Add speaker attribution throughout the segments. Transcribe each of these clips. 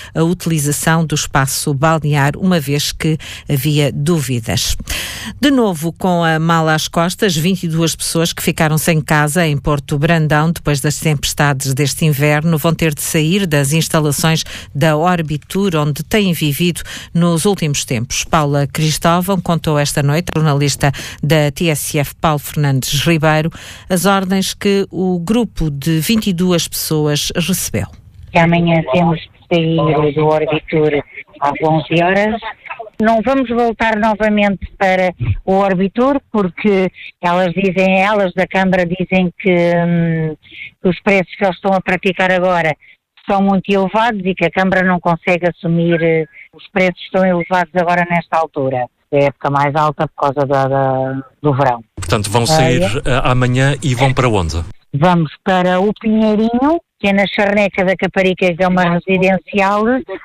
Speaker 1: a utilização do espaço balnear, uma vez que havia dúvidas. De novo, com a mala às costas, 22 pessoas que ficaram sem casa em Porto Brandão depois das tempestades deste inverno vão ter de sair das instalações da Orbitur, onde têm vivido nos últimos tempos. Paula Cristóvão contou esta noite, a jornalista da TSF Paulo Fernandes Ribeiro, as ordens que o grupo de 22 pessoas recebeu.
Speaker 2: Amanhã temos de sair do Orbitur às 11 horas. Não vamos voltar novamente para o Orbitur, porque elas da Câmara dizem que os preços que eles estão a praticar agora são muito elevados e que a Câmara não consegue assumir os preços que estão elevados agora nesta altura. É a época mais alta por causa do verão.
Speaker 3: Portanto, vão sair amanhã e vão para onde?
Speaker 2: Vamos para o Pinheirinho, que é na Charneca da Caparica, que é uma residencial.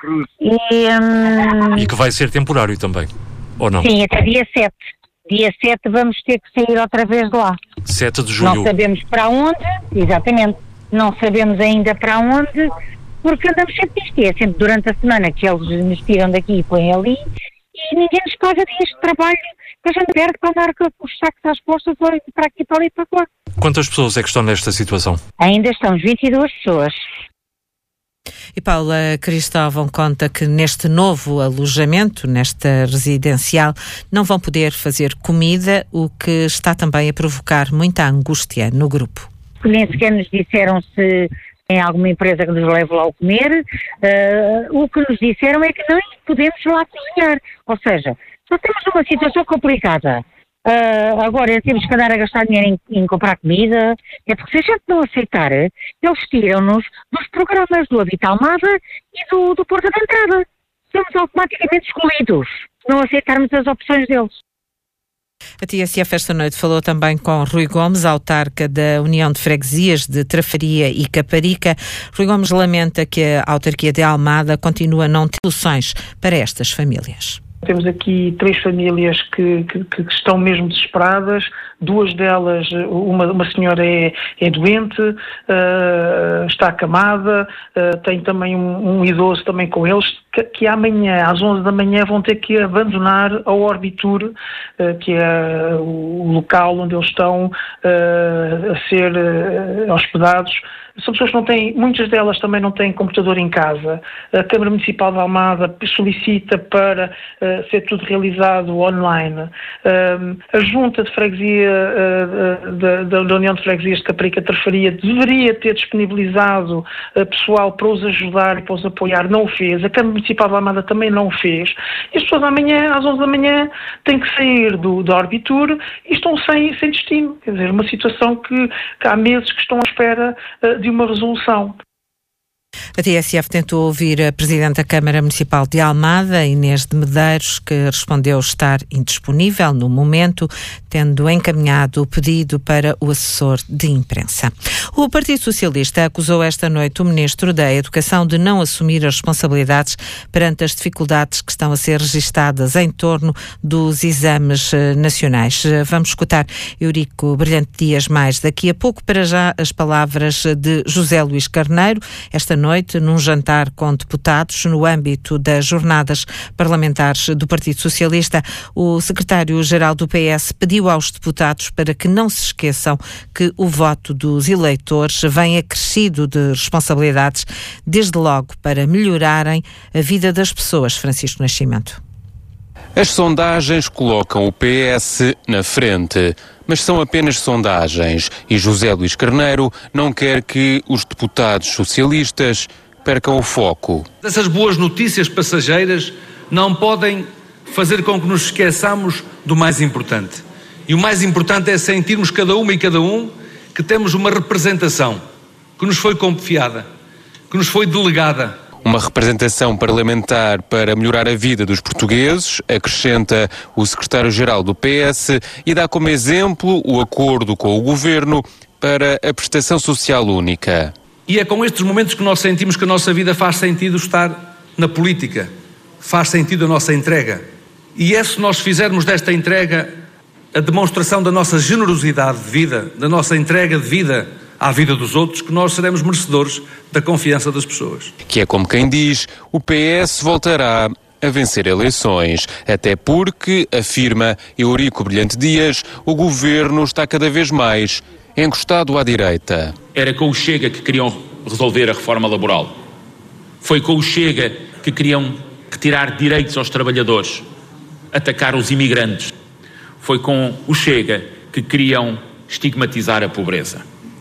Speaker 3: E que vai ser temporário também, ou não?
Speaker 2: Sim, até dia 7. Dia 7 vamos ter que sair outra vez de lá.
Speaker 3: 7 de julho.
Speaker 2: Não sabemos para onde, exatamente. Não sabemos ainda para onde, porque andamos sempre nisto. É sempre durante a semana que eles nos tiram daqui e põem ali, e ninguém nos paga deste trabalho que a gente perde para andar com os sacos às costas para aqui, para ali e para lá.
Speaker 3: Quantas pessoas é que estão nesta situação?
Speaker 2: Ainda estão 22 pessoas.
Speaker 1: E Paula Cristóvão conta que neste novo alojamento, nesta residencial, não vão poder fazer comida, o que está também a provocar muita angústia no grupo.
Speaker 2: Nem sequer nos disseram se tem alguma empresa que nos leve lá a comer. O que nos disseram é que não podemos lá cozinhar. Ou seja, só temos uma situação complicada. Agora temos que andar a gastar dinheiro em comprar comida. É porque se a gente não aceitar, eles tiram-nos dos programas do Habita Almada e do Porto da Entrada. Somos automaticamente excluídos se não aceitarmos as opções deles.
Speaker 1: A TSF esta noite falou também com Rui Gomes, autarca da União de Freguesias de Trafaria e Caparica. Rui Gomes lamenta que a autarquia de Almada continua a não ter soluções para estas famílias.
Speaker 4: Temos aqui 3 famílias que estão mesmo desesperadas. 2 delas, uma senhora é doente, está acamada, tem também um idoso também com eles, que amanhã, às 11 da manhã, vão ter que abandonar a Orbitur, que é o local onde eles estão a ser hospedados. São pessoas que não têm, muitas delas também não têm computador em casa. A Câmara Municipal de Almada solicita para ser tudo realizado online. A Junta de Freguesia da União de Freguesias de Caparica Trafaria deveria ter disponibilizado pessoal para os ajudar e para os apoiar. Não o fez. A Câmara Municipal de Almada também não o fez. E as pessoas amanhã, às 11 da manhã, têm que sair da Orbitur e estão sem destino. Quer dizer, uma situação que há meses que estão à espera de uma resolução.
Speaker 1: A TSF tentou ouvir a Presidente da Câmara Municipal de Almada, Inês de Medeiros, que respondeu estar indisponível no momento, tendo encaminhado o pedido para o assessor de imprensa. O Partido Socialista acusou esta noite o Ministro da Educação de não assumir as responsabilidades perante as dificuldades que estão a ser registadas em torno dos exames nacionais. Vamos escutar Eurico Brilhante Dias mais daqui a pouco. Para já, as palavras de José Luís Carneiro, esta noite, num jantar com deputados no âmbito das jornadas parlamentares do Partido Socialista. O secretário-geral do PS pediu aos deputados para que não se esqueçam que o voto dos eleitores vem acrescido de responsabilidades, desde logo para melhorarem a vida das pessoas. Francisco Nascimento.
Speaker 5: As sondagens colocam o PS na frente, mas são apenas sondagens e José Luís Carneiro não quer que os deputados socialistas percam o foco.
Speaker 6: Essas boas notícias passageiras não podem fazer com que nos esqueçamos do mais importante. E o mais importante é sentirmos cada uma e cada um que temos uma representação que nos foi confiada, que nos foi delegada.
Speaker 5: Uma representação parlamentar para melhorar a vida dos portugueses, acrescenta o secretário-geral do PS e dá como exemplo o acordo com o Governo para a prestação social única.
Speaker 6: E é com estes momentos que nós sentimos que a nossa vida faz sentido estar na política, faz sentido a nossa entrega. E é se nós fizermos desta entrega a demonstração da nossa generosidade de vida, da nossa entrega de vida à vida dos outros, que nós seremos merecedores da confiança das pessoas.
Speaker 5: Que é como quem diz, o PS voltará a vencer eleições, até porque, afirma Eurico Brilhante Dias, o governo está cada vez mais encostado à direita.
Speaker 7: Era com o Chega que queriam resolver a reforma laboral. Foi com o Chega que queriam tirar direitos aos trabalhadores, atacar os imigrantes. Foi com o Chega que queriam estigmatizar a pobreza.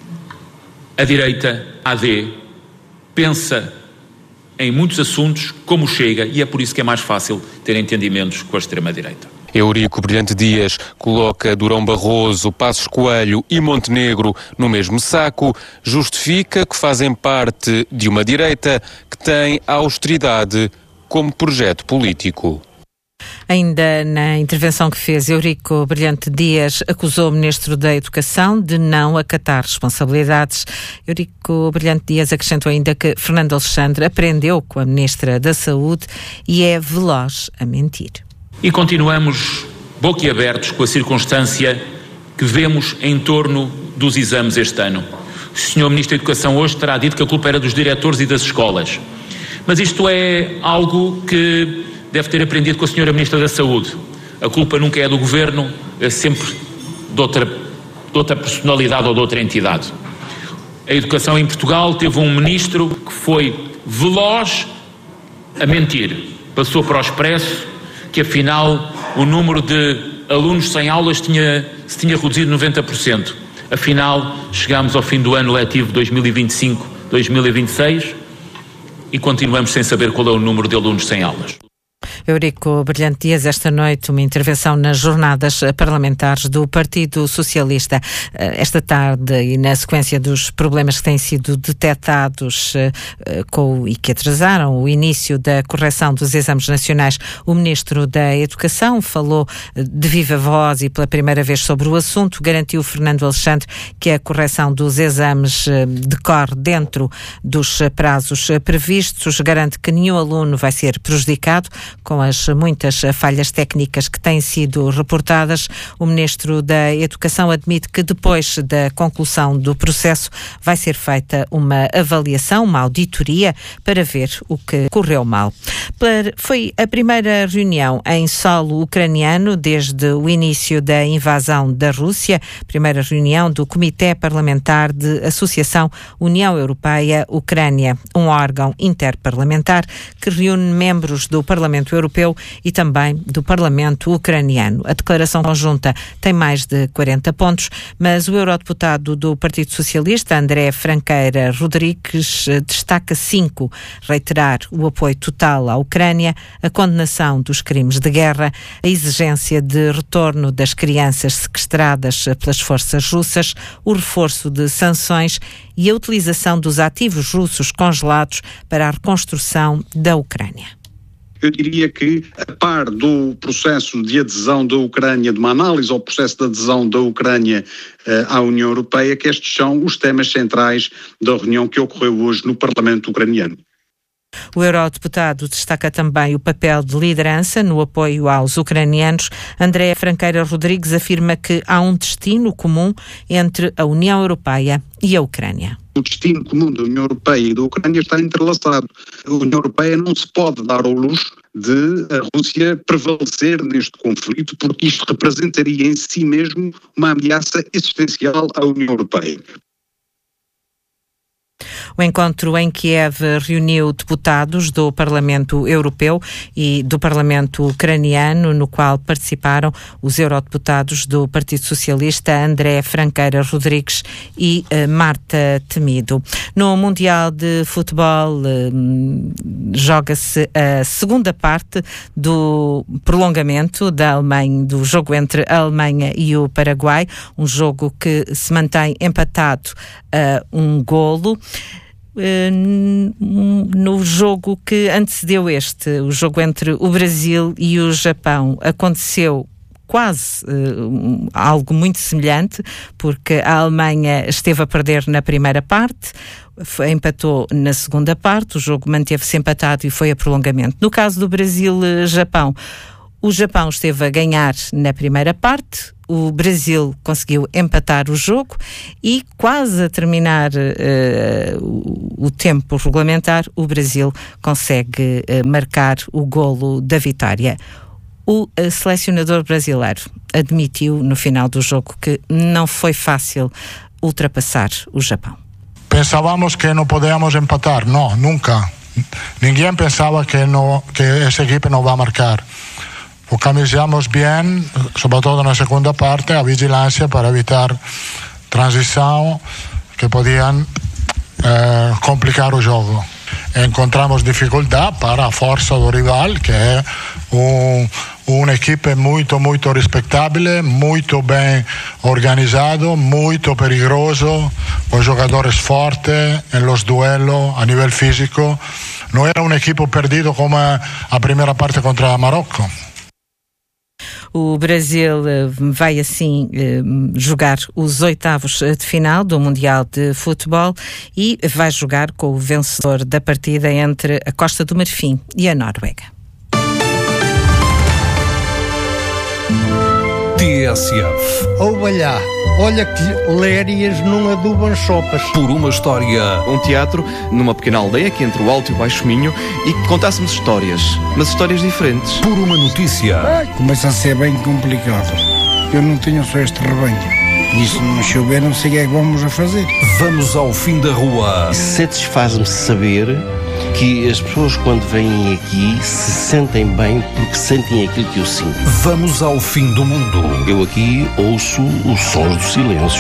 Speaker 7: A direita, a AD, pensa em muitos assuntos como o Chega, e é por isso que é mais fácil ter entendimentos com a extrema-direita.
Speaker 5: Eurico Brilhante Dias coloca Durão Barroso, Passos Coelho e Montenegro no mesmo saco, justifica que fazem parte de uma direita que tem a austeridade como projeto político.
Speaker 1: Ainda na intervenção que fez, Eurico Brilhante Dias acusou o Ministro da Educação de não acatar responsabilidades. Eurico Brilhante Dias acrescentou ainda que Fernando Alexandre aprendeu com a Ministra da Saúde e é veloz a mentir.
Speaker 7: E continuamos boquiabertos com a circunstância que vemos em torno dos exames este ano. O Sr. Ministro da Educação hoje terá dito que a culpa era dos diretores e das escolas. Mas isto é algo que deve ter aprendido com a Sra. Ministra da Saúde. A culpa nunca é do Governo, é sempre de outra personalidade ou de outra entidade. A educação em Portugal teve um Ministro que foi veloz a mentir. Passou para o Expresso que, afinal, o número de alunos sem aulas se tinha reduzido 90%. Afinal, chegámos ao fim do ano letivo 2025-2026 e continuamos sem saber qual é o número de alunos sem aulas.
Speaker 1: Eurico Brilhante Dias, esta noite, uma intervenção nas jornadas parlamentares do Partido Socialista. Esta tarde, e na sequência dos problemas que têm sido detectados e que atrasaram o início da correção dos exames nacionais, o Ministro da Educação falou de viva voz e pela primeira vez sobre o assunto. Garantiu Fernando Alexandre que a correção dos exames decorre dentro dos prazos previstos. Garante que nenhum aluno vai ser prejudicado com as muitas falhas técnicas que têm sido reportadas. O Ministro da Educação admite que depois da conclusão do processo vai ser feita uma avaliação, uma auditoria, para ver o que correu mal. Foi a primeira reunião em solo ucraniano desde o início da invasão da Rússia, primeira reunião do Comitê Parlamentar de Associação União Europeia-Ucrânia, um órgão interparlamentar que reúne membros do Parlamento Europeu e também do Parlamento ucraniano. A declaração conjunta tem mais de 40 pontos, mas o eurodeputado do Partido Socialista, André Franqueira Rodrigues, destaca 5: reiterar o apoio total à Ucrânia, a condenação dos crimes de guerra, a exigência de retorno das crianças sequestradas pelas forças russas, o reforço de sanções e a utilização dos ativos russos congelados para a reconstrução da Ucrânia.
Speaker 8: Eu diria que, a par do processo de adesão da Ucrânia, de uma análise ao processo de adesão da Ucrânia à União Europeia, que estes são os temas centrais da reunião que ocorreu hoje no Parlamento ucraniano.
Speaker 1: O eurodeputado destaca também o papel de liderança no apoio aos ucranianos. André Franqueira Rodrigues afirma que há um destino comum entre a União Europeia e a Ucrânia.
Speaker 8: O destino comum da União Europeia e da Ucrânia está entrelaçado. A União Europeia não se pode dar ao luxo de a Rússia prevalecer neste conflito, porque isto representaria em si mesmo uma ameaça existencial à União Europeia.
Speaker 1: O encontro em Kiev reuniu deputados do Parlamento Europeu e do Parlamento Ucraniano, no qual participaram os eurodeputados do Partido Socialista, André Franqueira Rodrigues e Marta Temido. No Mundial de Futebol joga-se a segunda parte do prolongamento do jogo entre a Alemanha e o Paraguai, um jogo que se mantém empatado a um golo. No jogo que antecedeu o jogo entre o Brasil e o Japão, aconteceu quase algo muito semelhante, porque a Alemanha esteve a perder na primeira parte, empatou na segunda parte, o jogo manteve-se empatado e foi a prolongamento. No caso do Brasil-Japão, o Japão esteve a ganhar na primeira parte, o Brasil conseguiu empatar o jogo e, quase a terminar o tempo regulamentar, o Brasil consegue marcar o golo da vitória. O selecionador brasileiro admitiu no final do jogo que não foi fácil ultrapassar o Japão.
Speaker 9: Pensávamos que não podíamos empatar. Não, nunca. Ninguém pensava que essa equipe não vai marcar. Organizamos bem, sobretudo na segunda parte, a vigilância para evitar transição que podiam complicar o jogo. Encontramos dificuldade para a força do rival, que é uma equipe muito, muito respeitável, muito bem organizado, muito perigoso, com jogadores fortes nos duelos a nível físico. Não era uma equipe perdida como a primeira parte contra o Marrocos.
Speaker 1: O Brasil vai assim jogar os 8º de final do Mundial de Futebol e vai jogar com o vencedor da partida entre a Costa do Marfim e a Noruega.
Speaker 10: TSF.
Speaker 11: Ouvalhá, olha que lérias não adubam sopas.
Speaker 10: Por uma história.
Speaker 12: Um teatro numa pequena aldeia aqui entre o Alto e o Baixo Minho e que contássemos histórias, mas histórias diferentes.
Speaker 10: Por uma notícia.
Speaker 11: Começa a ser bem complicado. Eu não tenho só este rebanho. E se não chover, não sei o que é que vamos a fazer.
Speaker 10: Vamos ao fim da rua.
Speaker 13: Satisfaz-me saber que as pessoas, quando vêm aqui, se sentem bem porque sentem aquilo que eu sinto.
Speaker 10: Vamos ao fim do mundo.
Speaker 13: Eu aqui ouço os sons do silêncio.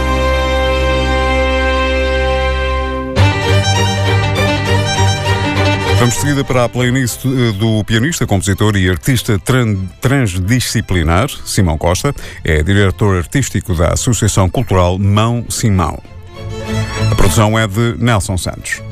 Speaker 14: Vamos de seguida para a playlist do pianista, compositor e artista transdisciplinar, Simão Costa. É diretor artístico da Associação Cultural Mão Sim Mão. A produção é de Nelson Santos.